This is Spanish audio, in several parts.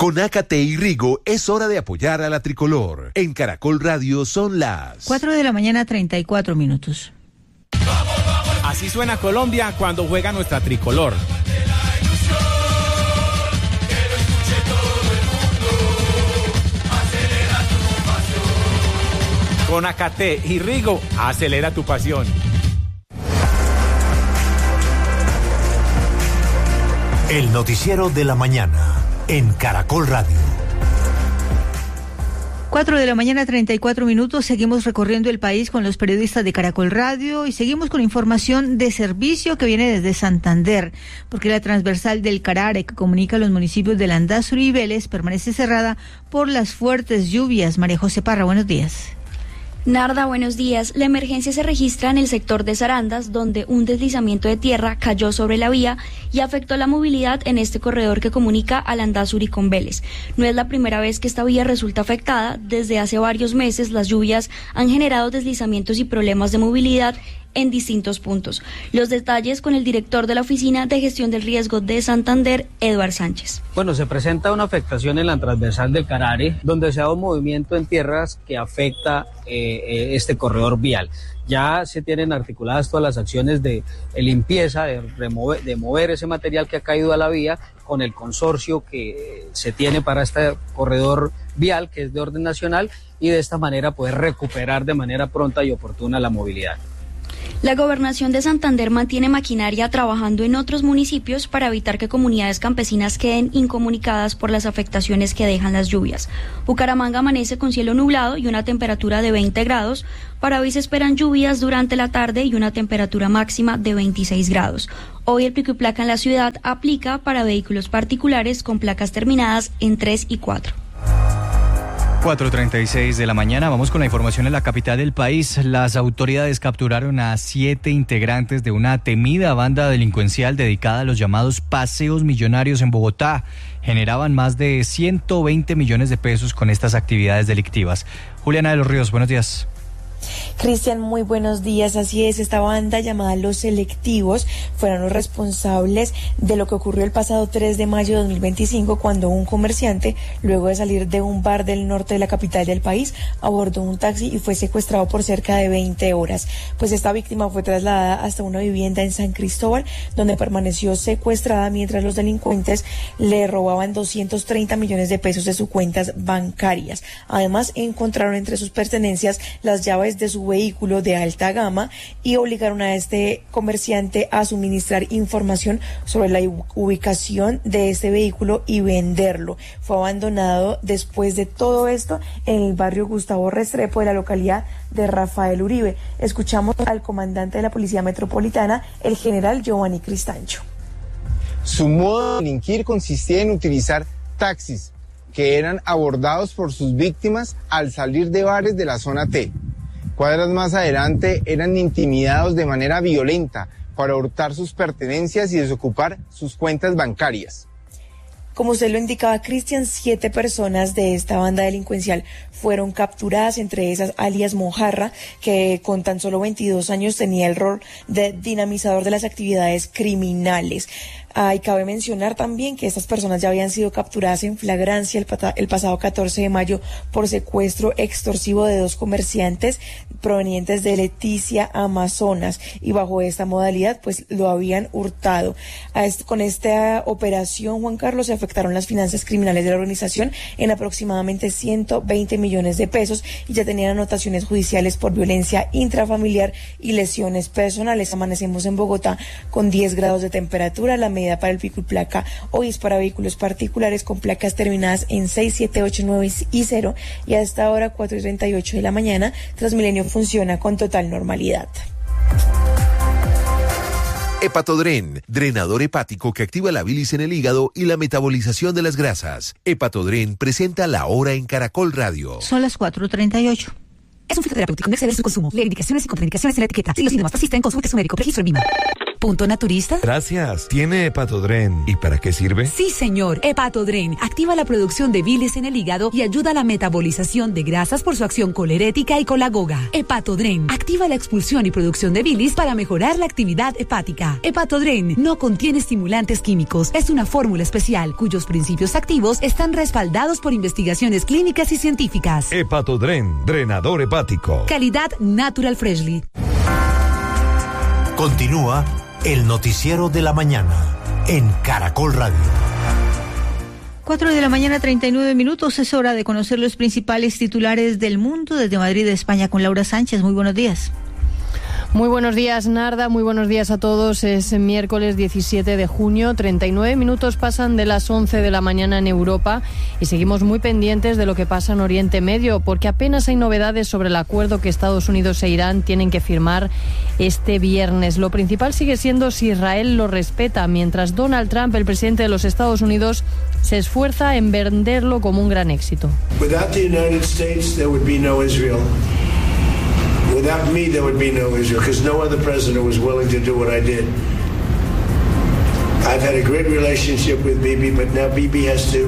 Con Ácate y Rigo es hora de apoyar a la tricolor. En Caracol Radio son las 4:34 a.m. Así suena Colombia cuando juega nuestra tricolor. Con Ácate y Rigo, acelera tu pasión. El noticiero de la mañana en Caracol Radio. 4:34 a.m. Seguimos recorriendo el país con los periodistas de Caracol Radio y seguimos con información de servicio que viene desde Santander, porque la transversal del Carare que comunica los municipios de Landazuri y Vélez permanece cerrada por las fuertes lluvias. María José Parra, buenos días. Narda, buenos días. La emergencia se registra en el sector de Sarandas, donde un deslizamiento de tierra cayó sobre la vía y afectó la movilidad en este corredor que comunica a Landazuri con Vélez. No es la primera vez que esta vía resulta afectada. Desde hace varios meses las lluvias han generado deslizamientos y problemas de movilidad en distintos puntos. Los detalles con el director de la Oficina de Gestión del Riesgo de Santander, Eduard Sánchez. Bueno, se presenta una afectación en la transversal del Carare, donde se da un movimiento en tierras que afecta este corredor vial. Ya se tienen articuladas todas las acciones de limpieza, de mover ese material que ha caído a la vía con el consorcio que se tiene para este corredor vial, que es de orden nacional, y de esta manera poder recuperar de manera pronta y oportuna la movilidad. La Gobernación de Santander mantiene maquinaria trabajando en otros municipios para evitar que comunidades campesinas queden incomunicadas por las afectaciones que dejan las lluvias. Bucaramanga amanece con cielo nublado y una temperatura de 20 grados. Para hoy se esperan lluvias durante la tarde y una temperatura máxima de 26 grados. Hoy el pico y placa en la ciudad aplica para vehículos particulares con placas terminadas en 3 y 4. 4:36 a.m. Vamos con la información en la capital del país. Las autoridades capturaron a 7 integrantes de una temida banda delincuencial dedicada a los llamados paseos millonarios en Bogotá. Generaban más de 120 millones de pesos con estas actividades delictivas. Juliana de los Ríos, buenos días. Cristian, muy buenos días. Así es, esta banda llamada Los Selectivos fueron los responsables de lo que ocurrió el pasado 3 de mayo de 2025, cuando un comerciante, luego de salir de un bar del norte de la capital del país, abordó un taxi y fue secuestrado por cerca de 20 horas. Pues esta víctima fue trasladada hasta una vivienda en San Cristóbal, donde permaneció secuestrada mientras los delincuentes le robaban 230 millones de pesos de sus cuentas bancarias. Además, encontraron entre sus pertenencias las llaves de su vehículo de alta gama y obligaron a este comerciante a suministrar información sobre la ubicación de este vehículo y venderlo. Fue abandonado después de todo esto en el barrio Gustavo Restrepo de la localidad de Rafael Uribe. Escuchamos al comandante de la Policía Metropolitana, el general Giovanni Cristancho. Su modo de delinquir consistía en utilizar taxis que eran abordados por sus víctimas al salir de bares de la zona T. Cuadras más adelante eran intimidados de manera violenta para hurtar sus pertenencias y desocupar sus cuentas bancarias. Como usted lo indicaba, Cristian, 7 personas de esta banda delincuencial fueron capturadas, entre esas alias Mojarra, que con tan solo 22 años tenía el rol de dinamizador de las actividades criminales. Y cabe mencionar también que estas personas ya habían sido capturadas en flagrancia el pasado 14 de mayo por secuestro extorsivo de 2 comerciantes provenientes de Leticia, Amazonas, y bajo esta modalidad pues lo habían hurtado. Con esta operación, Juan Carlos, se afectaron las finanzas criminales de la organización en aproximadamente 120 millones de pesos y ya tenían anotaciones judiciales por violencia intrafamiliar y lesiones personales. Amanecemos en Bogotá con 10 grados de temperatura. La medida para el pico y placa hoy es para vehículos particulares con placas terminadas en 6, 7, 8, 9 y 0, y a esta hora 4:38 de la mañana Transmilenio funciona con total normalidad. Hepatodren, drenador hepático que activa la bilis en el hígado y la metabolización de las grasas. Hepatodren presenta La Hora en Caracol Radio. Son las 4:38. Es un fitoterapéutico, no exceder su consumo. Leer indicaciones y contraindicaciones en la etiqueta. Si los síntomas persisten, consulte a su médico. Registro en VIMA. Punto Naturista. Gracias. ¿Tiene Hepatodren? ¿Y para qué sirve? Sí, señor. Hepatodren activa la producción de bilis en el hígado y ayuda a la metabolización de grasas por su acción colerética y colagoga. Hepatodren activa la expulsión y producción de bilis para mejorar la actividad hepática. Hepatodren no contiene estimulantes químicos. Es una fórmula especial cuyos principios activos están respaldados por investigaciones clínicas y científicas. Hepatodren, drenador hepático. Calidad Natural Freshly. Continúa el noticiero de la mañana en Caracol Radio. 4 de la mañana, 39 minutos. Es hora de conocer los principales titulares del mundo desde Madrid, España, con Laura Sánchez. Muy buenos días. Muy buenos días, Narda. Muy buenos días a todos. Es miércoles 17 de junio. 39 minutos pasan de las 11 de la mañana en Europa y seguimos muy pendientes de lo que pasa en Oriente Medio, porque apenas hay novedades sobre el acuerdo que Estados Unidos e Irán tienen que firmar este viernes. Lo principal sigue siendo si Israel lo respeta, mientras Donald Trump, el presidente de los Estados Unidos, se esfuerza en venderlo como un gran éxito. Without the United States, there would be no Israel. Without me, there would be no Israel, because no other president was willing to do what I did. I've had a great relationship with Bibi, but now Bibi has to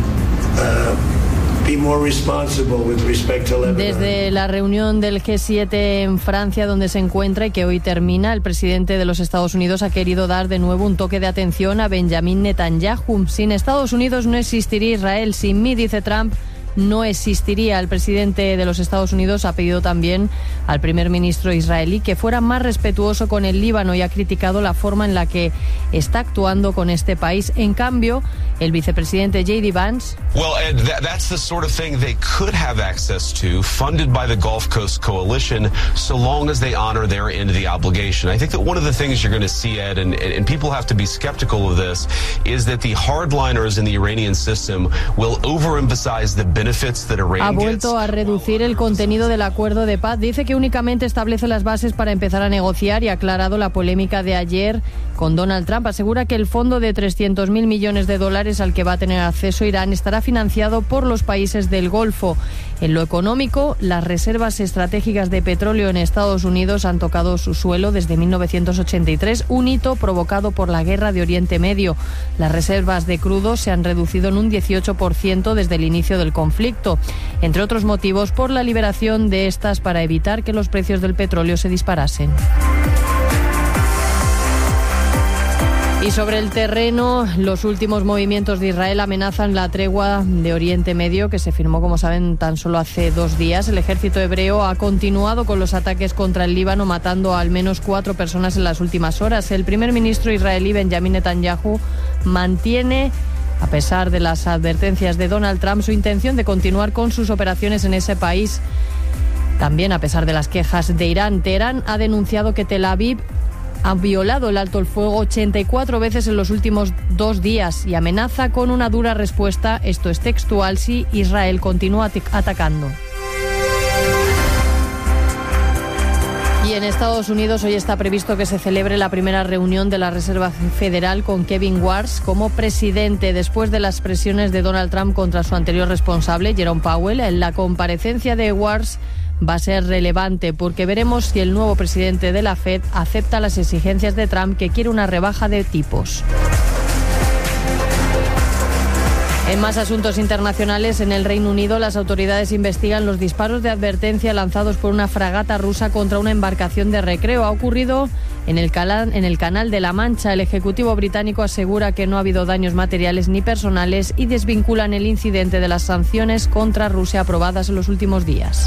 be more responsible with respect to Lebanon. Desde la reunión del G7 en Francia, donde se encuentra y que hoy termina, el presidente de los Estados Unidos ha querido dar de nuevo un toque de atención a Benjamin Netanyahu. Sin Estados Unidos no existiría Israel. Sin mí, dice Trump, no existiría. El presidente de los Estados Unidos ha pedido también al primer ministro israelí que fuera más respetuoso con el Líbano y ha criticado la forma en la que está actuando con este país. En cambio, el vicepresidente J.D. Vance. Well, Ed, that's the sort of thing they could have access to, funded by the Gulf Coast Coalition, so long as they honor their end of the obligation. I think that one of the things you're going to see, Ed, and people have to be skeptical of this, is that the hardliners in the Iranian system will overemphasize the benefits that Iran ha vuelto a reducir el contenido del acuerdo de paz. Dice que únicamente establece las bases para empezar a negociar y ha aclarado la polémica de ayer con Donald Trump. Asegura que el fondo de 300.000 millones de dólares al que va a tener acceso Irán estará financiado por los países del Golfo. En lo económico, las reservas estratégicas de petróleo en Estados Unidos han tocado su suelo desde 1983, un hito provocado por la guerra de Oriente Medio. Las reservas de crudo se han reducido en un 18% desde el inicio del conflicto, entre otros motivos por la liberación de estas para evitar que los precios del petróleo se disparasen. Y sobre el terreno, los últimos movimientos de Israel amenazan la tregua de Oriente Medio, que se firmó, como saben, tan solo hace 2 días. El ejército hebreo ha continuado con los ataques contra el Líbano, matando a al menos 4 personas en las últimas horas. El primer ministro israelí, Benjamin Netanyahu, mantiene, a pesar de las advertencias de Donald Trump, su intención de continuar con sus operaciones en ese país. También, a pesar de las quejas de Irán, Teherán ha denunciado que Tel Aviv ha violado el alto el fuego 84 veces en los últimos 2 días y amenaza con una dura respuesta, esto es textual, si Israel continúa atacando. Y en Estados Unidos hoy está previsto que se celebre la primera reunión de la Reserva Federal con Kevin Warsh como presidente, después de las presiones de Donald Trump contra su anterior responsable, Jerome Powell. En la comparecencia de Warsh va a ser relevante porque veremos si el nuevo presidente de la Fed acepta las exigencias de Trump, que quiere una rebaja de tipos. En más asuntos internacionales, en el Reino Unido, las autoridades investigan los disparos de advertencia lanzados por una fragata rusa contra una embarcación de recreo. Ha ocurrido en el Canal de la Mancha. El Ejecutivo británico asegura que no ha habido daños materiales ni personales y desvinculan el incidente de las sanciones contra Rusia aprobadas en los últimos días.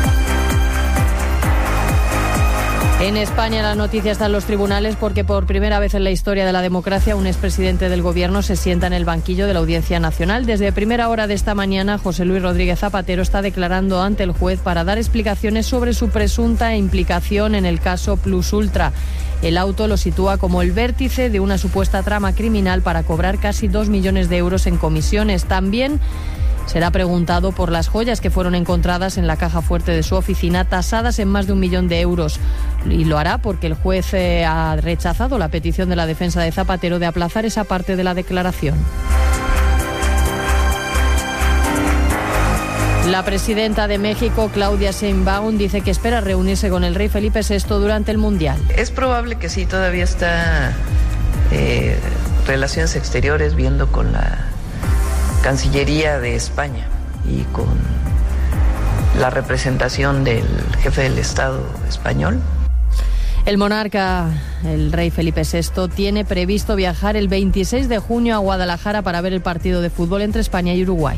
En España la noticia está en los tribunales porque por primera vez en la historia de la democracia un expresidente del gobierno se sienta en el banquillo de la Audiencia Nacional. Desde primera hora de esta mañana, José Luis Rodríguez Zapatero está declarando ante el juez para dar explicaciones sobre su presunta implicación en el caso Plus Ultra. El auto lo sitúa como el vértice de una supuesta trama criminal para cobrar casi 2 millones de euros en comisiones. También será preguntado por las joyas que fueron encontradas en la caja fuerte de su oficina, tasadas en más de 1 millón de euros. Y lo hará porque el juez ha rechazado la petición de la defensa de Zapatero de aplazar esa parte de la declaración. La presidenta de México, Claudia Sheinbaum, dice que espera reunirse con el rey Felipe VI durante el Mundial. Es probable que sí, todavía está Relaciones Exteriores viendo con la Cancillería de España y con la representación del jefe del Estado español. El monarca, el rey Felipe VI, tiene previsto viajar el 26 de junio a Guadalajara para ver el partido de fútbol entre España y Uruguay.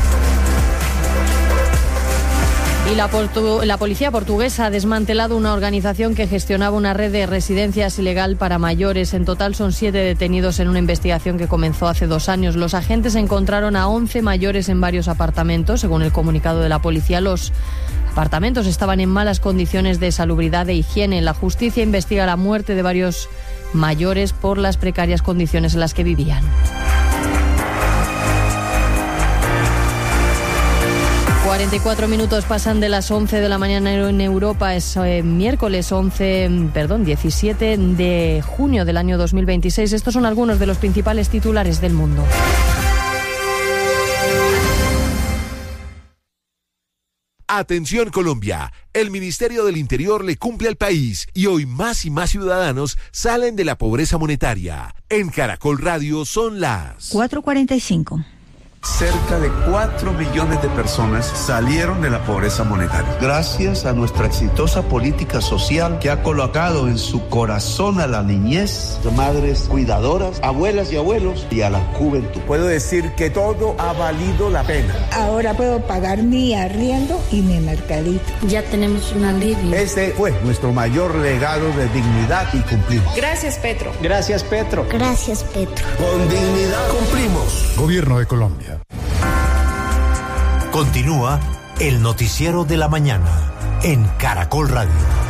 Y la policía portuguesa ha desmantelado una organización que gestionaba una red de residencias ilegal para mayores. En total son 7 detenidos en una investigación que comenzó hace 2 años. Los agentes encontraron a 11 mayores en varios apartamentos. Según el comunicado de la policía, los apartamentos estaban en malas condiciones de salubridad e higiene. La justicia investiga la muerte de varios mayores por las precarias condiciones en las que vivían. 44 minutos pasan de las 11 de la mañana en Europa. Es miércoles 17 de junio del año 2026. Estos son algunos de los principales titulares del mundo. Atención Colombia, el Ministerio del Interior le cumple al país y hoy más y más ciudadanos salen de la pobreza monetaria. En Caracol Radio son las 4:45. Cerca de 4 millones de personas salieron de la pobreza monetaria. Gracias a nuestra exitosa política social que ha colocado en su corazón a la niñez, madres cuidadoras, abuelas y abuelos y a la juventud. Puedo decir que todo ha valido la pena. Ahora puedo pagar mi arriendo y mi mercadito. Ya tenemos un alivio. Este fue nuestro mayor legado de dignidad y cumplimos. Gracias, Petro. Gracias, Petro. Gracias, Petro. Con dignidad cumplimos. Gobierno de Colombia. Continúa el noticiero de la mañana en Caracol Radio.